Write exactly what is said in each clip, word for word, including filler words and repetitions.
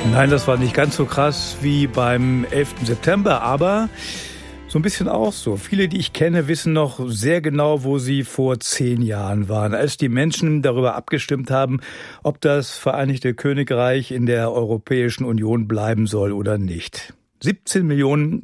Nein, das war nicht ganz so krass wie beim elften September, aber so ein bisschen auch so. Viele, die ich kenne, wissen noch sehr genau, wo sie vor zehn Jahren waren, als die Menschen darüber abgestimmt haben, ob das Vereinigte Königreich in der Europäischen Union bleiben soll oder nicht. siebzehn Millionen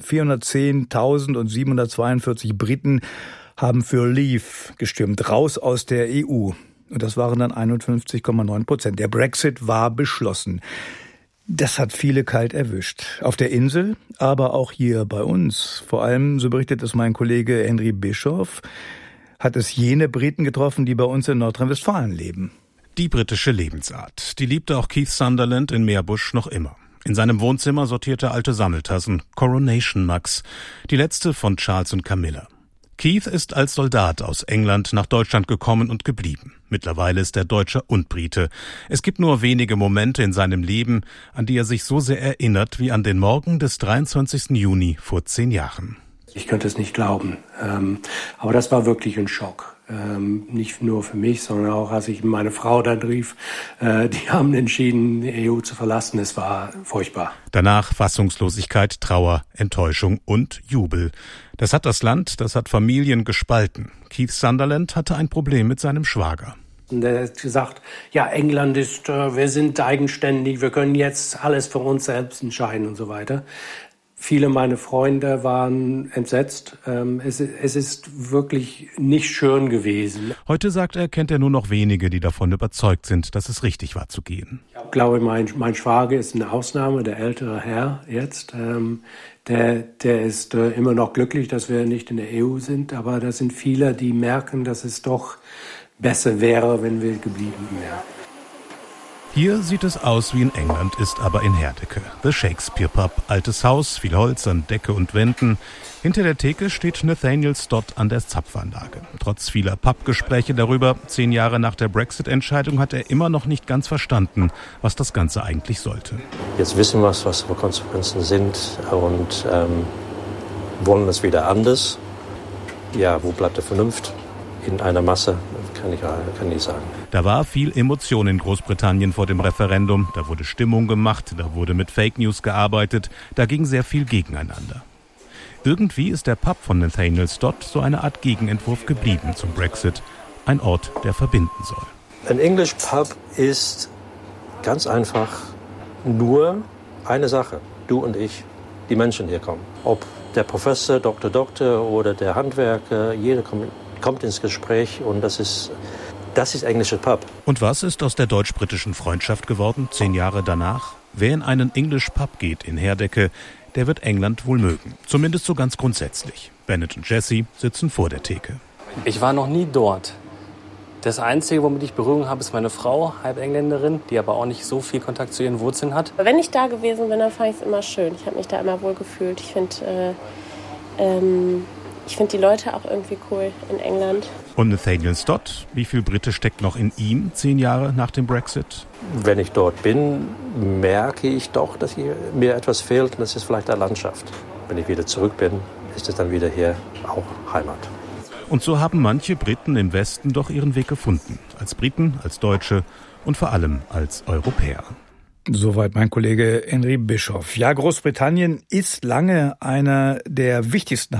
vierhundertzehntausendsiebenhundertzweiundvierzig Briten haben für Leave gestimmt, raus aus der E U. Und das waren dann einundfünfzig Komma neun Prozent. Der Brexit war beschlossen. Das hat viele kalt erwischt. Auf der Insel, aber auch hier bei uns. Vor allem, so berichtet es mein Kollege Henry Bischoff, hat es jene Briten getroffen, die bei uns in Nordrhein-Westfalen leben. Die britische Lebensart, die liebte auch Keith Sunderland in Meerbusch noch immer. In seinem Wohnzimmer sortierte alte Sammeltassen, Coronation Mugs, die letzte von Charles und Camilla. Keith ist als Soldat aus England nach Deutschland gekommen und geblieben. Mittlerweile ist er Deutscher und Brite. Es gibt nur wenige Momente in seinem Leben, an die er sich so sehr erinnert wie an den Morgen des dreiundzwanzigsten Juni vor zehn Jahren. Ich könnte es nicht glauben, ähm, aber das war wirklich ein Schock. Ähm, nicht nur für mich, sondern auch, als ich meine Frau dann rief, äh, die haben entschieden, die E U zu verlassen. Es war furchtbar. Danach Fassungslosigkeit, Trauer, Enttäuschung und Jubel. Das hat das Land, das hat Familien gespalten. Keith Sunderland hatte ein Problem mit seinem Schwager. Und er hat gesagt, ja, England ist, äh, wir sind eigenständig, wir können jetzt alles für uns selbst entscheiden und so weiter. Viele meiner Freunde waren entsetzt. Es, es ist wirklich nicht schön gewesen. Heute, sagt er, kennt er nur noch wenige, die davon überzeugt sind, dass es richtig war zu gehen. Ich glaube, mein, mein Schwager ist eine Ausnahme, der ältere Herr jetzt. Der, der ist immer noch glücklich, dass wir nicht in der E U sind. Aber da sind viele, die merken, dass es doch besser wäre, wenn wir geblieben wären. Hier sieht es aus wie in England, ist aber in Herdecke. The Shakespeare Pub, altes Haus, viel Holz an Decke und Wänden. Hinter der Theke steht Nathaniel Stott an der Zapfanlage. Trotz vieler Pubgespräche darüber, zehn Jahre nach der Brexit-Entscheidung, hat er immer noch nicht ganz verstanden, was das Ganze eigentlich sollte. Jetzt wissen wir, was die Konsequenzen sind und ähm, wollen es wieder anders. Ja, wo bleibt die Vernunft in einer Masse? Kann ich, kann ich sagen. Da war viel Emotion in Großbritannien vor dem Referendum. Da wurde Stimmung gemacht, da wurde mit Fake News gearbeitet. Da ging sehr viel gegeneinander. Irgendwie ist der Pub von Nathaniel Stott so eine Art Gegenentwurf geblieben zum Brexit. Ein Ort, der verbinden soll. Ein English Pub ist ganz einfach nur eine Sache. Du und ich, die Menschen hier kommen. Ob der Professor, Doktor, Doktor oder der Handwerker, jeder kommt kommt ins Gespräch und das ist, das ist englischer Pub. Und was ist aus der deutsch-britischen Freundschaft geworden, zehn Jahre danach? Wer in einen English Pub geht in Herdecke, der wird England wohl mögen. Zumindest so ganz grundsätzlich. Bennett und Jesse sitzen vor der Theke. Ich war noch nie dort. Das Einzige, womit ich Berührung habe, ist meine Frau, halb Engländerin, die aber auch nicht so viel Kontakt zu ihren Wurzeln hat. Wenn ich da gewesen bin, dann fand ich es immer schön. Ich habe mich da immer wohl gefühlt. Ich finde... Äh, ähm Ich finde die Leute auch irgendwie cool in England. Und Nathaniel Stott, wie viel Brite steckt noch in ihm, zehn Jahre nach dem Brexit? Wenn ich dort bin, merke ich doch, dass hier mir etwas fehlt. Und das ist vielleicht der Landschaft. Wenn ich wieder zurück bin, ist es dann wieder hier auch Heimat. Und so haben manche Briten im Westen doch ihren Weg gefunden. Als Briten, als Deutsche und vor allem als Europäer. Soweit mein Kollege Henry Bischoff. Ja, Großbritannien ist lange einer der wichtigsten